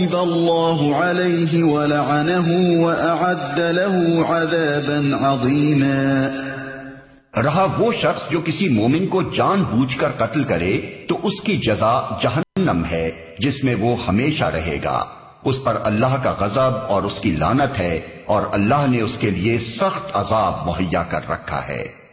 غضب الله عليه ولعنه وأعد له عذابا عظيما। रहा वो शख्स जो किसी मोमिन को जानबूझकर कत्ल करे तो उसकी जजा जहन्नम है जिसमें वो हमेशा रहेगा। उस पर अल्लाह का गजब और उसकी लानत है और अल्लाह ने उसके लिए सख्त अजाब मुहैया कर रखा है।